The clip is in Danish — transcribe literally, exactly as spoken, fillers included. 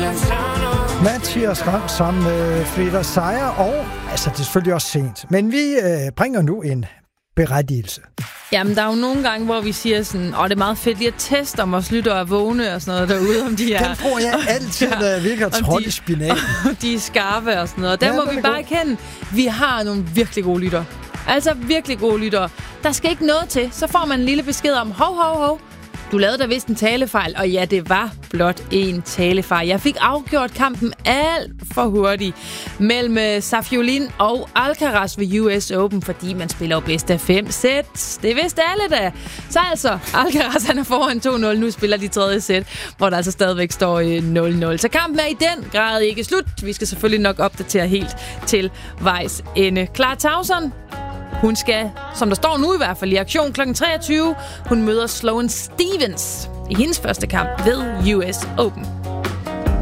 Mathias Ramm sammen med Frida Seier, og altså det er selvfølgelig også sent, men vi øh, bringer nu en berettigelse. Jamen, der er jo nogle gange, hvor vi siger sådan, åh, det er meget fedt lige at teste, om vores lyttere er vågne og sådan noget derude, om de er... Den bruger jeg altid, når jeg virkelig har trådt i spinaten. De er skarpe og sådan noget. Og der ja, må vi bare erkende, vi har nogle virkelig gode lyttere. Altså virkelig gode lyttere. Der skal ikke noget til, så får man en lille besked om, hov, hov, hov. Du lavede da vist en talefejl, og ja, det var blot en talefejl. Jeg fik afgjort kampen alt for hurtigt mellem Safiullin og Alcaraz ved U S Open, fordi man spiller jo bedst af fem sæt. Det vidste alle da. Så altså, Alcaraz han er foran to nul. Nu spiller de tredje sæt, hvor der altså stadigvæk står nul nul. Så kampen er i den grad ikke slut. Vi skal selvfølgelig nok opdatere helt til vejs ende. Clara Tauson, hun skal, som der står nu i hvert fald, i aktion klokken treogtyve. Hun møder Sloane Stevens i hendes første kamp ved U S Open.